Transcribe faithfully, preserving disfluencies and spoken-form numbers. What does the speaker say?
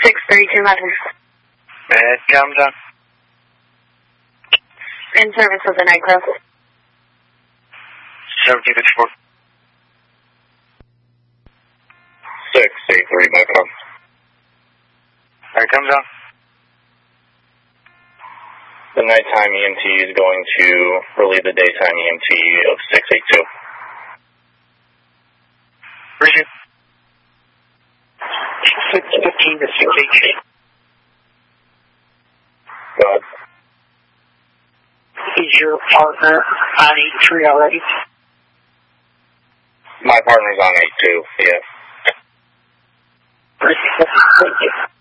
six thirty-two eleven. Med comes on. In service of the night cross. seventeen fifty-four. six eight three, med com. Med comes on. The nighttime E M T is going to relieve the daytime E M T of six eight two. Where's you? six fifteen to six eighteen. Go ahead. Is your partner on eight three already? My partner's on eight two, yes. Thank you.